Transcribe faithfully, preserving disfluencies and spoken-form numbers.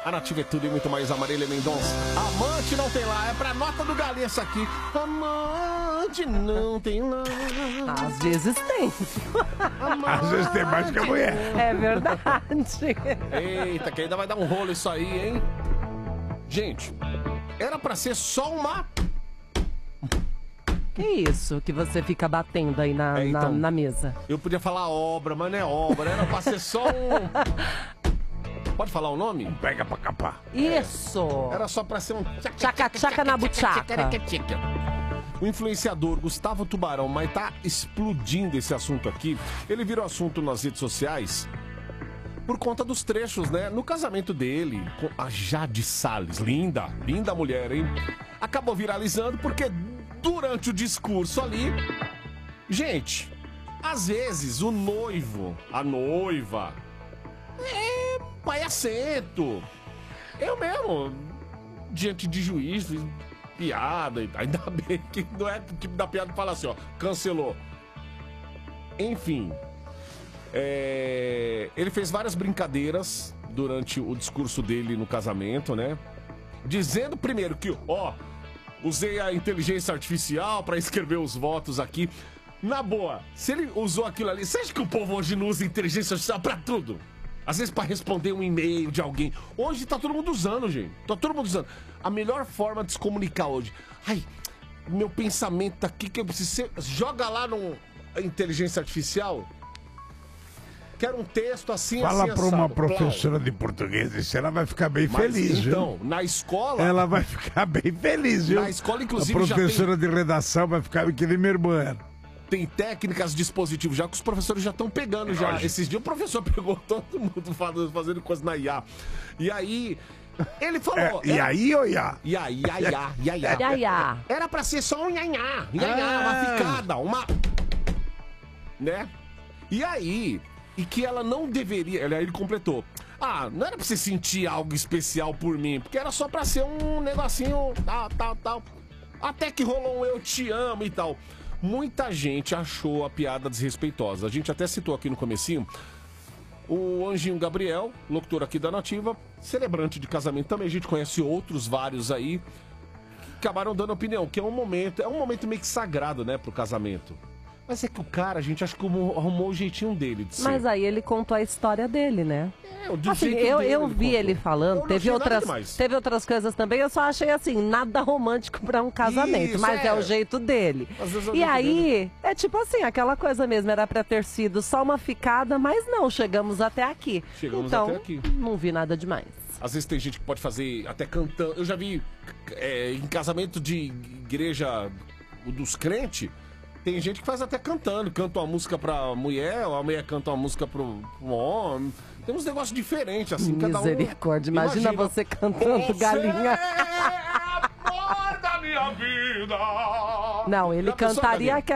A Nativa é tudo e muito mais. A Marília Mendonça. Amante não tem lá. É pra nota do galinha essa aqui. Amante não tem lá. Às vezes tem. Às vezes tem mais que a mulher. É verdade. Eita, que ainda vai dar um rolo isso aí, hein? Gente, era pra ser só uma... Que isso que você fica batendo aí na, É, então, na, na mesa? Eu podia falar obra, mas não é obra. Era pra ser só um... Pode falar o nome? Pega pra capar. Isso! Era só pra ser um... Tchaca-tchaca na buchaca. O influenciador Gustavo Tubarão, mas tá explodindo esse assunto aqui. Ele virou assunto nas redes sociais por conta dos trechos, né? No casamento dele com a Jade Salles. Linda, linda mulher, hein? Acabou viralizando porque durante o discurso ali... Gente, às vezes o noivo, a noiva... É palhacento. Eu mesmo, diante de juiz, fiz piada. Ainda bem que não é o tipo da piada que fala assim, ó, cancelou. Enfim, é... ele fez várias brincadeiras durante o discurso dele no casamento, né? Dizendo primeiro que, ó, usei a inteligência artificial pra escrever os votos aqui. Na boa, se ele usou aquilo ali, você acha que o povo hoje não usa inteligência artificial pra tudo? Às vezes pra responder um e-mail de alguém. Hoje tá todo mundo usando, gente. Tá todo mundo usando. A melhor forma de se comunicar hoje. Ai, meu pensamento tá aqui que eu preciso... Você joga lá no inteligência artificial. Quero um texto assim, Fala assim, pra assado. uma professora de português, isso ela vai ficar bem Mas, feliz, viu? então, na escola... Ela vai ficar bem feliz, viu? Na escola, inclusive, a já professora de redação vai ficar que nem minha irmã. Tem técnicas, dispositivos já que os professores já estão pegando já. Lógico. Esses dias o professor pegou todo mundo fazendo, fazendo coisa na I A. E aí, ele falou... É, e aí, ou ia? E aí, ia, ia, ia, ia. Ia, ia. Era pra ser só um nhanhá, nhanhá, Ah. uma ficada, uma... Né? E aí, e que ela não deveria... Ele, aí ele completou. Ah, não era pra você sentir algo especial por mim, porque era só pra ser um negocinho, tal, tal, tal. Até que rolou um eu te amo e tal. Muita gente achou a piada desrespeitosa. A gente até citou aqui no comecinho o Anjinho Gabriel, locutor aqui da Nativa, celebrante de casamento também. A gente conhece outros vários aí que acabaram dando opinião, que é um momento, é um momento meio que sagrado, né, pro casamento. Mas é que o cara, a gente acha que arrumou o jeitinho dele de ser. Mas aí ele contou a história dele, né? É, do Assim, jeito eu, dele eu ele vi contou. ele falando, Eu não teve achei nada outras, demais. teve outras coisas também, eu só achei assim, nada romântico pra um casamento, Isso, mas é. é. o jeito dele. Às vezes é o E jeito aí, dele. é tipo assim, aquela coisa mesmo, era pra ter sido só uma ficada, mas não, chegamos até aqui. Chegamos então, até aqui. não vi nada demais. Às vezes tem gente que pode fazer até cantando. Eu já vi é, em casamento de igreja dos crentes, tem gente que faz até cantando. Canta uma música pra mulher, ou a mulher canta uma música pro, pro homem. Tem uns negócios diferentes, assim, cada um... Misericórdia, imagina, você cantando Você galinha. é amor da minha vida. Não, ele Já pensou, cantaria Galinha?